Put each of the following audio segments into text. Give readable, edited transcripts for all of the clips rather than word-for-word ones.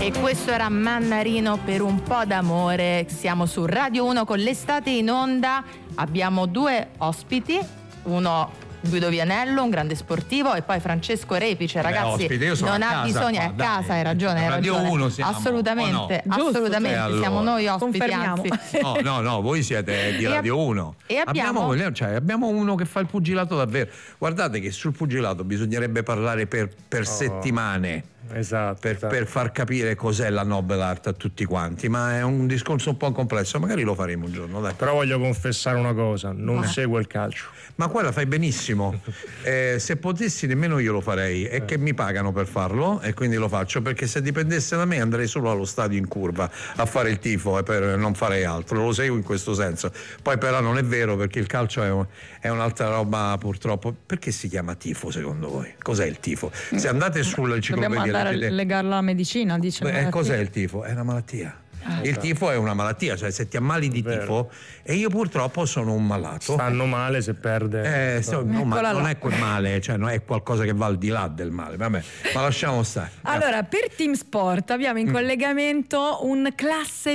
E questo era Mannarino per un po' d'amore. Siamo su Radio 1 con l'estate in onda. Abbiamo due ospiti, uno Guido Vianello, un grande sportivo, e poi Francesco Repice, ragazzi. Ospite, io sono non ha bisogno, è a casa, hai ragione. Radio 1 siamo. Assolutamente, No? assolutamente, allora, siamo noi ospiti, anzi. No, voi siete di Radio 1. E abbiamo uno che fa il pugilato davvero. Guardate che sul pugilato bisognerebbe parlare per settimane. Esatto, per far capire cos'è la noble art a tutti quanti, ma è un discorso un po' complesso, magari lo faremo un giorno, dai. Però voglio confessare una cosa, non seguo il calcio. Ma quella fai benissimo. Se potessi nemmeno io lo farei, è che mi pagano per farlo e quindi lo faccio, perché se dipendesse da me andrei solo allo stadio in curva a fare il tifo e per non fare altro, lo seguo in questo senso. Poi però non è vero, perché il calcio è un'altra roba, purtroppo. Perché si chiama tifo secondo voi? Cos'è il tifo? Se andate sull'enciclopedia legarla alla medicina, dice. Cos'è il tifo? È una malattia. Il tifo è una malattia, cioè se ti ammali di tifo, e io purtroppo sono un malato. Stanno male se perde. Non è quel male, cioè non è qualcosa che va al di là del male. Vabbè, ma lasciamo stare. Allora, per Team Sport abbiamo in collegamento un classe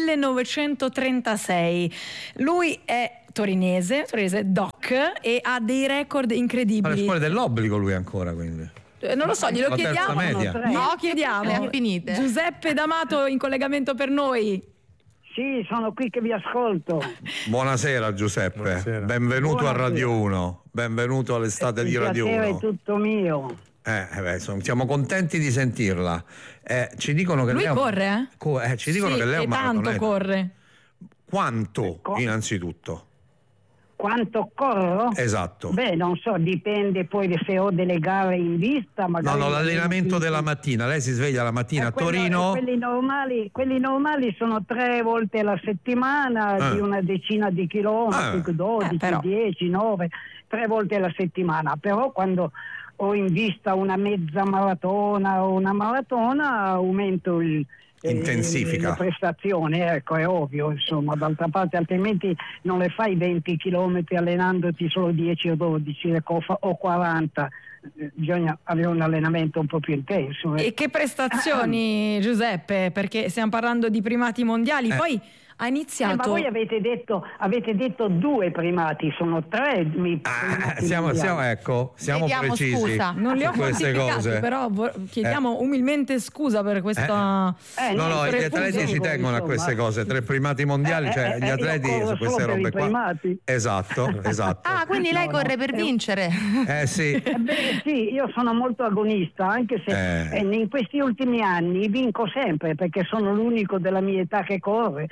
1936. Lui è torinese doc, e ha dei record incredibili. Ma le scuole dell'obbligo lui ancora, quindi. Non lo so, glielo la chiediamo. No, chiediamo. Finite. Giuseppe D'Amato in collegamento per noi. Sì, sono qui che vi ascolto. Buonasera Giuseppe. Buonasera. Benvenuto Buonasera. a Radio 1. Benvenuto all'estate di Radio 1. Il piacere è tutto mio. Siamo contenti di sentirla. Ci dicono che Lui lei corre, ci dicono che lei è un tanto maratoneta. corre. Quanto, innanzitutto? Quanto corro? Esatto. Beh, non so, dipende poi se ho delle gare in vista. Magari l'allenamento della mattina. Lei si sveglia la mattina a Torino. Quelli normali sono 3 volte alla settimana, di una decina di chilometri, 12, 10, 9, 3 volte alla settimana. Però quando ho in vista una mezza maratona o una maratona aumento intensifica le prestazioni, ecco, è ovvio, insomma, d'altra parte altrimenti non le fai 20 chilometri allenandoti solo 10 o 12 o 40, bisogna avere un allenamento un po' più intenso. E che prestazioni, Giuseppe, perché stiamo parlando di primati mondiali, poi ha iniziato. Ma voi avete detto 2 primati, sono 3 siamo Chiediamo precisi. scusa. Non li ho queste quantificati, cose. però chiediamo umilmente scusa per questa. Gli atleti ci tengono a queste cose. 3 primati mondiali, cioè gli atleti su queste robe qua. Esatto. Ah, quindi lei corre per vincere. Sì. Sì, io sono molto agonista, anche se in questi ultimi anni vinco sempre, perché sono l'unico della mia età che corre.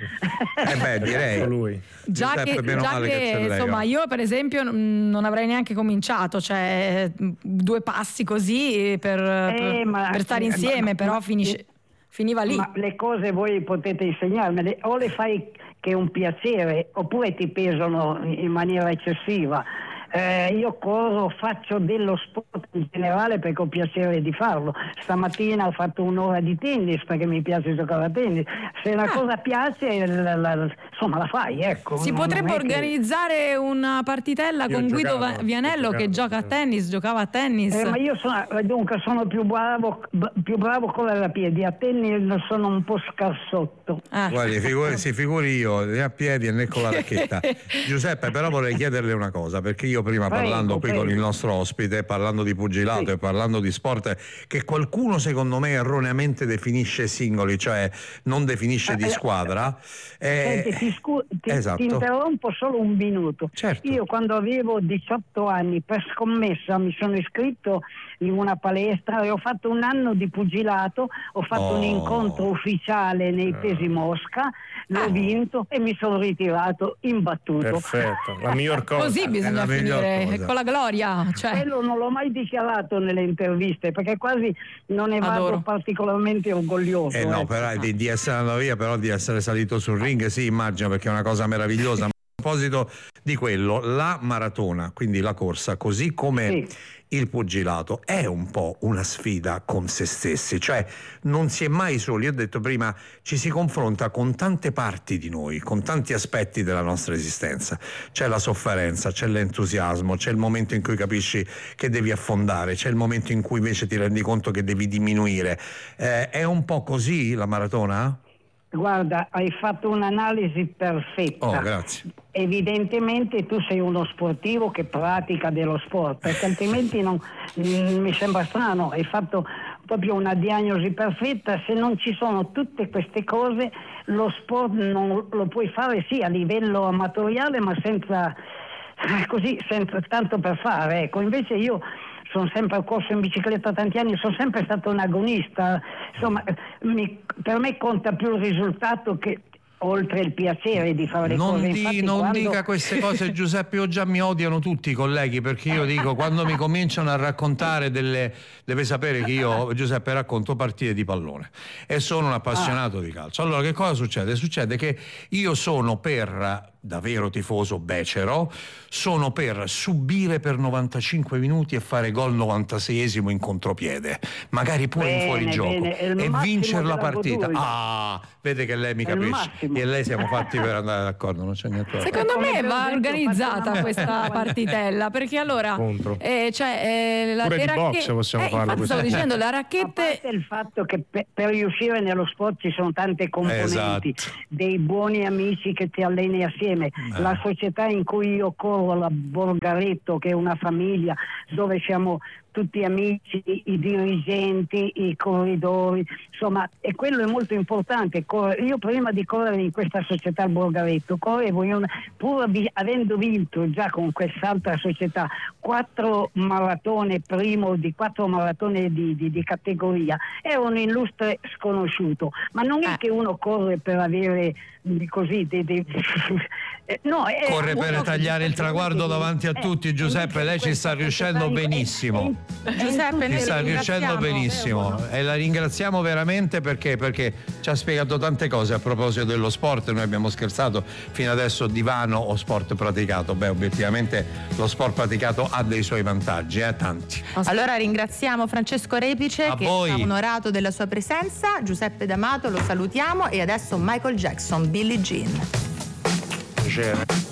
Direi lui. Già che insomma, io per esempio non avrei neanche cominciato, cioè 2 passi così per stare insieme, però finiva lì. Ma le cose voi potete insegnarmele, o le fai che è un piacere, oppure ti pesano in maniera eccessiva. Io corro, faccio dello sport in generale perché ho piacere di farlo. Stamattina ho fatto 1 ora di tennis perché mi piace giocare a tennis. Se la cosa piace, insomma, la fai, ecco. Si potrebbe organizzare una partitella con Guido Vianello che giocava a tennis. Ma io sono più bravo a correre a piedi, a tennis sono un po' scarsotto. Guardi, si figuri io né a piedi né con la racchetta. Giuseppe, però vorrei chiederle una cosa, perché io prima parlando qui con il nostro ospite, parlando di pugilato e parlando di sport che qualcuno secondo me erroneamente definisce singoli, cioè non definisce di squadra. Senti, ti interrompo solo un minuto. Certo. Io quando avevo 18 anni per scommessa mi sono iscritto in una palestra e ho fatto 1 anno di pugilato, ho fatto un incontro ufficiale nei pesi mosca, l'ho vinto e mi sono ritirato imbattuto. Perfetto, la miglior cosa. Così bisogna finire con la gloria, cioè. Quello non l'ho mai dichiarato nelle interviste perché quasi non ne vado particolarmente orgoglioso. No, però di essere andato via, però di essere salito sul ring, sì, immagino, perché è una cosa meravigliosa. proposito di quello, la maratona, quindi la corsa, così come il pugilato, è un po' una sfida con se stessi, cioè non si è mai soli. Io ho detto prima, ci si confronta con tante parti di noi, con tanti aspetti della nostra esistenza. C'è la sofferenza, c'è l'entusiasmo, c'è il momento in cui capisci che devi affondare, c'è il momento in cui invece ti rendi conto che devi diminuire. È un po' così la maratona? Guarda, hai fatto un'analisi perfetta. Oh, grazie. Evidentemente tu sei uno sportivo che pratica dello sport, perché altrimenti non mi sembra strano. Hai fatto proprio una diagnosi perfetta. Se non ci sono tutte queste cose, lo sport non lo puoi fare a livello amatoriale, ma senza tanto per fare. Ecco, invece io sono sempre corso in bicicletta tanti anni, sono sempre stato un agonista, insomma per me conta più il risultato che oltre il piacere di fare le cose. Non dica queste cose, Giuseppe. Io già mi odiano tutti i colleghi, perché io dico, quando mi cominciano a raccontare deve sapere che io, Giuseppe, racconto partite di pallone e sono un appassionato di calcio. Allora che cosa succede? Succede che io sono da vero tifoso becero, sono per subire per 95 minuti e fare gol 96esimo in contropiede, magari pure in fuorigioco, e vincere la partita. Vede che lei mi capisce, e lei siamo fatti per andare d'accordo, non c'è niente da fare. Secondo me va organizzata questa partitella, perché allora pure di box possiamo farlo. Stavo dicendo, la racchetta. A parte il fatto che per riuscire nello sport ci sono tante componenti, dei buoni amici che ti alleni assieme, la società in cui io corro, la Borgaretto, che è una famiglia dove siamo tutti amici, i dirigenti, i corridori, insomma, e quello è molto importante. Io prima di correre in questa società al Borgaretto correvo pur avendo vinto già con quest'altra società 4 maratone di categoria, ero un illustre sconosciuto, ma non è che uno corre per avere così corre per tagliare il traguardo davanti a tutti. Giuseppe, lei ci sta riuscendo benissimo. Giuseppe, ci sta riuscendo benissimo e la ringraziamo veramente perché ci ha spiegato tante cose a proposito dello sport. Noi abbiamo scherzato fino adesso divano o sport praticato. Obiettivamente lo sport praticato ha dei suoi vantaggi, tanti. Allora ringraziamo Francesco Repice che ha onorato della sua presenza, Giuseppe D'Amato lo salutiamo, e adesso Michael Jackson, Billie Jean. Piacere.